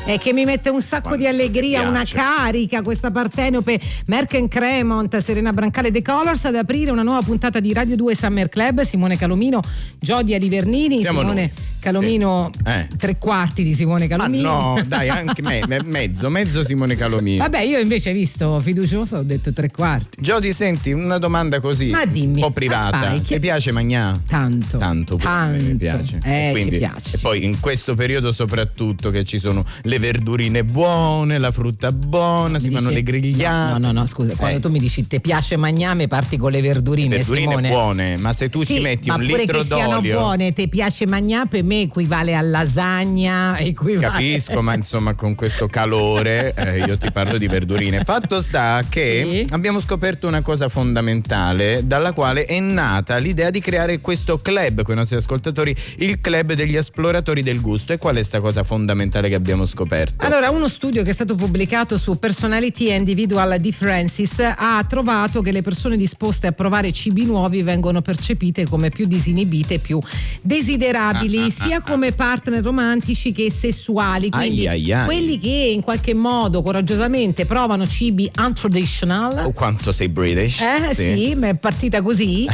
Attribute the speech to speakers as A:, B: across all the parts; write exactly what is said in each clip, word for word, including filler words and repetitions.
A: e che mi mette un sacco
B: Quanto
A: di allegria,
B: mi
A: una
B: piace.
A: carica, questa partenope. Merck Cremont, Serena Brancale, The Colors, ad aprire una nuova puntata di Radio due Summer Club. Simone Calomino, Giodia Livernini.
B: Siamo
A: Simone
B: noi.
A: Calomino,
B: Sì. Eh.
A: tre quarti di Simone Calomino.
B: Ah no, dai, anche me, me- mezzo, mezzo Simone Calomino.
A: Vabbè, io invece, visto fiducioso, ho detto tre quarti.
B: Giodi, senti, una domanda così,
A: Ma dimmi,
B: un po' privata.
A: ma fai,
B: Ti
A: chi-
B: piace magnà?
A: Tanto.
B: Tanto, pure a me mi piace.
A: Eh,
B: Quindi,
A: ci piace.
B: E poi in questo periodo soprattutto che ci sono le verdurine buone, la frutta buona, si
A: Mi
B: fanno
A: dici-
B: le grigliate.
A: No, no, no, scusa, quando
B: Eh.
A: tu mi dici te piace magname, parti con le verdurine,
B: verdurine
A: Simone.
B: buone, ma se tu
A: Sì,
B: ci metti
A: ma
B: un
A: pure
B: litro
A: che siano
B: d'olio.
A: buone, te piace magnà, per me equivale a lasagna, equivale.
B: Capisco, ma insomma con questo calore eh, io ti parlo di verdurine. Fatto sta che
A: Sì.
B: abbiamo scoperto una cosa fondamentale dalla quale è nata l'idea di creare questo club con i nostri ascoltatori, il club degli esploratori del gusto. E qual è sta cosa fondamentale che abbiamo scoperto?
A: Allora, uno studio che è stato pubblicato su Personality and Individual Differences ha trovato che le persone disposte a provare cibi nuovi vengono percepite come più disinibite, più desiderabili,
B: Ah, ah,
A: sia
B: ah,
A: come partner romantici che sessuali. Quindi
B: Ai, ai, ai.
A: quelli che in qualche modo coraggiosamente provano cibi untraditional.
B: Oh, quanto sei British?
A: Eh sì, ma è partita così.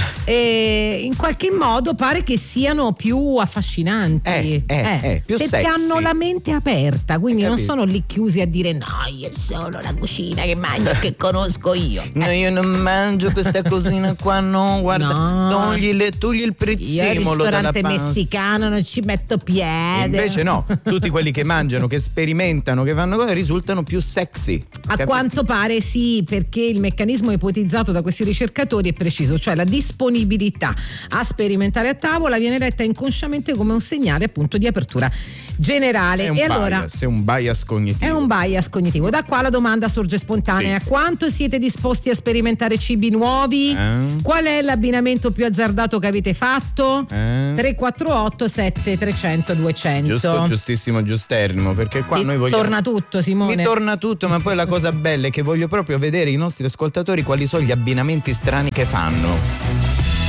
A: E in qualche modo pare che siano più affascinanti.
B: Eh, eh, eh, più
A: perché
B: sexy.
A: hanno la mente aperta, quindi non
B: Capito.
A: sono lì chiusi a dire no, io è solo la cucina che mangio, che conosco io.
B: No, io non mangio questa cosina qua, no, guarda,
A: No.
B: togli, le, togli il
A: Io al
B: prezzemolo dalla
A: ristorante
B: pasta.
A: messicano non ci metto piede.
B: Invece no, tutti quelli che mangiano, che sperimentano, che fanno cose risultano più sexy.
A: A
B: Capi-
A: quanto pare sì, perché il meccanismo ipotizzato da questi ricercatori è preciso, cioè la disponibilità a sperimentare a tavola viene letta inconsciamente come un segnale appunto di apertura generale.
B: È un
A: e
B: bias,
A: allora
B: è un bias cognitivo.
A: è un bias cognitivo. Da qua la domanda sorge spontanea:
B: Sì.
A: quanto siete disposti a sperimentare cibi nuovi?
B: Eh?
A: Qual è l'abbinamento più azzardato che avete fatto?
B: Eh?
A: tre quattro otto sette trecento duecento.
B: Giusto, giustissimo, giusterrimo, perché qua
A: Mi
B: noi vogliamo.
A: torna tutto, Simone.
B: Mi torna tutto, ma poi la cosa bella è che voglio proprio vedere i nostri ascoltatori quali sono gli abbinamenti strani che fanno.